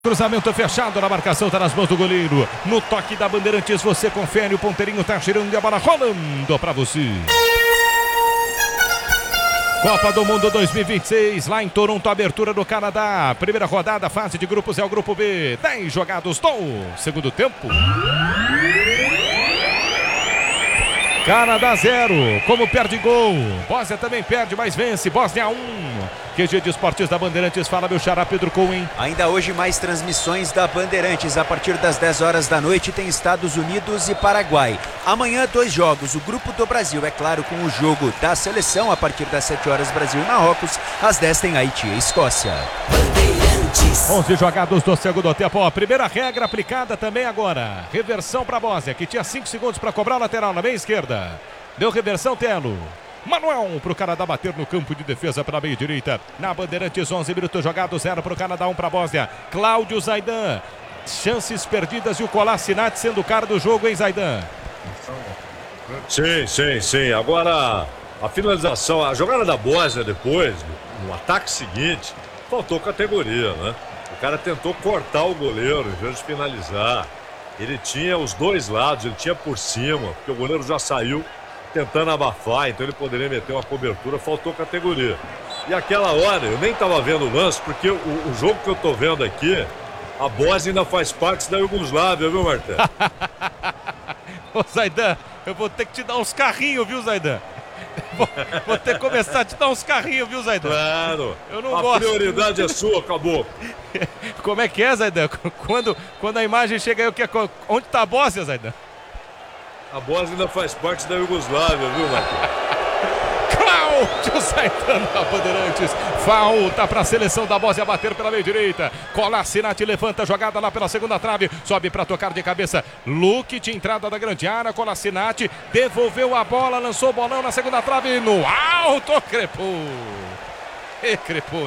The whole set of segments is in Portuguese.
Cruzamento fechado na marcação, tá nas mãos do goleiro. No toque da Bandeirantes, você confere, o ponteirinho tá girando e a bola rolando pra você. Copa do Mundo 2026, lá em Toronto, abertura do Canadá. Primeira rodada, fase de grupos é o grupo B. 10 jogados do segundo tempo. Canadá 0, como perde gol. Bósnia também perde, mas vence. Bósnia 1. QG de Esportes da Bandeirantes, fala meu xará Pedro Cohen. Ainda hoje mais transmissões da Bandeirantes. A partir das 10 horas da noite tem Estados Unidos e Paraguai. Amanhã 2 jogos, o grupo do Brasil, é claro, com o jogo da seleção. A partir das 7 horas Brasil e Marrocos, às 10 tem Haiti e Escócia. 11 jogados do segundo tempo. Ó, primeira regra aplicada também agora. Reversão para a Bósnia, que tinha 5 segundos para cobrar o lateral na meia esquerda. Deu reversão, Telo. Manuel para o Canadá bater no campo de defesa pela meia direita. Na Bandeirantes, 11 minutos jogados, 0 para o Canadá, 1 para a Bósnia. Cláudio Zaidan. Chances perdidas e o Kolasinac sendo o cara do jogo, hein, Zaidan? Sim. Agora, a finalização, a jogada da Bósnia depois, no ataque seguinte, faltou categoria, né? O cara tentou cortar o goleiro em vez de finalizar. Ele tinha os dois lados, ele tinha por cima, porque o goleiro já saiu tentando abafar, então ele poderia meter uma cobertura, faltou categoria. E aquela hora, eu nem estava vendo o lance, porque o jogo que eu tô vendo aqui, a Bósnia ainda faz parte da Iugoslávia, viu, Martelo? Ô, Zaidan, eu vou ter que te dar uns carrinhos, viu, Zaidan? Vou ter que começar a te dar uns carrinhos, viu, Zaidan? Claro. Eu não a gosto. Prioridade é sua, acabou. Como é que é, Zaidan? Quando a imagem chega aí, onde tá a Bósnia, Zaidan? A Bósnia ainda faz parte da Iugoslávia, viu, Marcos? Cláudio Zaidan na Bandeirantes. Falta para a seleção da Bósnia bater pela meia direita. Kolasinac levanta a jogada lá pela segunda trave. Sobe para tocar de cabeça. Luque de entrada da grande área. Kolasinac devolveu a bola, lançou o bolão na segunda trave. No alto, crepou. Crepou,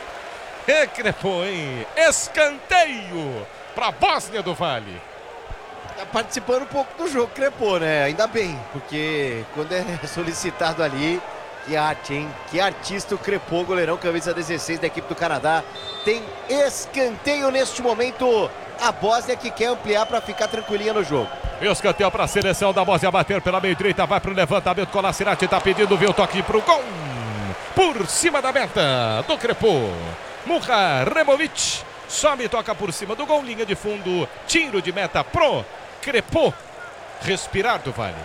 hein? Escanteio para a Bósnia do Vale. Tá participando um pouco do jogo, crepou, né? Ainda bem, porque quando é solicitado ali, que arte, hein? Que artista o crepou, goleirão, camisa 16 da equipe do Canadá. Tem escanteio neste momento. A Bósnia que quer ampliar para ficar tranquilinha no jogo. Escanteio para a seleção da Bósnia bater pela meia direita, vai para o levantamento. Kolasinac tá pedindo, viu o toque pro gol. Por cima da meta do crepô. Muha Removic sobe e toca por cima do gol, linha de fundo, tiro de meta pro crepô. Respirar do Vale.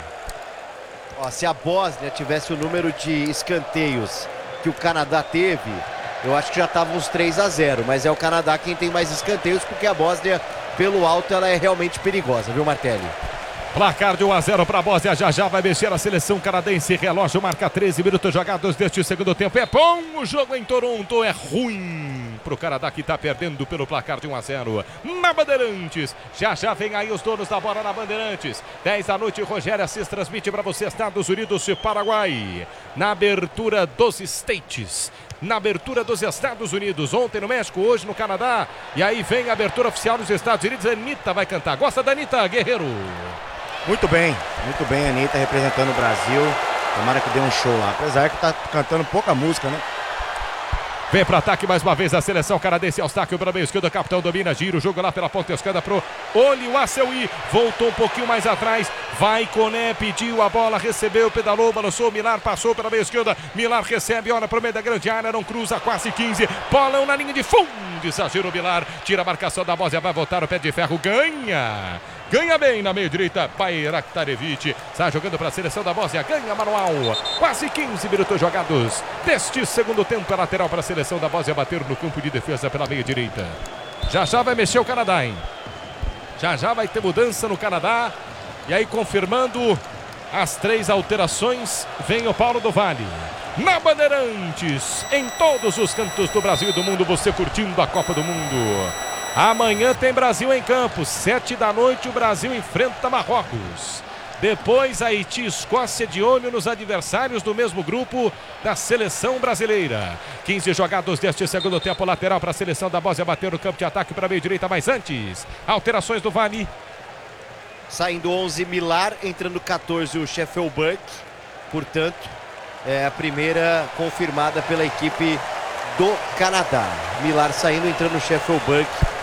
Ó, se a Bósnia tivesse o número de escanteios que o Canadá teve, eu acho que já tava uns 3-0, mas é o Canadá quem tem mais escanteios, porque a Bósnia, pelo alto, ela é realmente perigosa, viu, Martelli? Placar de 1-0 para a Bósnia, já vai mexer a seleção canadense, relógio marca 13 minutos jogados deste segundo tempo. É bom o jogo em Toronto, é ruim para o Canadá que está perdendo pelo placar de 1-0 na Bandeirantes. Já vem aí os donos da bola na Bandeirantes. 10 da noite, Rogério Assis transmite para você Estados Unidos e Paraguai. Na abertura dos States. Na abertura dos Estados Unidos, ontem no México, hoje no Canadá. E aí vem a abertura oficial dos Estados Unidos. A Anitta vai cantar. Gosta da Anitta, Guerreiro? Muito bem, a Anitta representando o Brasil. Tomara que dê um show lá, apesar que tá cantando pouca música, né? Vem para ataque mais uma vez a seleção canadense. Eustáquio para meio esquerdo, capitão domina, gira o jogo lá pela ponta esquerda pro Oliuaseui. Voltou um pouquinho mais atrás, vai Koné, pediu a bola, recebeu, pedalou, balançou, Milar passou pela meia esquerda. Milar recebe, olha pro meio da grande área, não cruza, quase 15. Bolão na linha de fundo, exagera o Milar, tira a marcação da Bósnia, vai voltar o pé de ferro, ganha bem na meia direita, Bayraktarevic, está jogando para a seleção da Bósnia, ganha manual, quase 15 minutos jogados deste segundo tempo, é lateral para a seleção da Bósnia bater no campo de defesa pela meia direita. Já vai mexer o Canadá, hein? Já vai ter mudança no Canadá, e aí confirmando as 3 alterações, vem o Paulo do Vale. Na Bandeirantes, em todos os cantos do Brasil e do mundo, você curtindo a Copa do Mundo. Amanhã tem Brasil em campo, 7 da noite o Brasil enfrenta Marrocos. Depois Haiti e Escócia de olho nos adversários do mesmo grupo da seleção brasileira. 15 jogados deste segundo tempo, lateral para a seleção da Bósnia bater no campo de ataque para a meia direita, mas antes, alterações do Vale. Saindo 11, Milar, entrando 14, o Sheffield, portanto, é a primeira confirmada pela equipe do Canadá. Milar saindo, entrando o Sheffield